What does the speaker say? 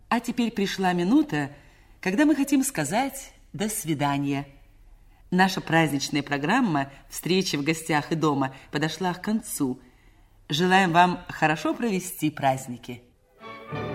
А теперь пришла минута, когда мы хотим сказать «до свидания». Наша праздничная программа «Встречи в гостях и дома» подошла к концу. Желаем вам хорошо провести праздники.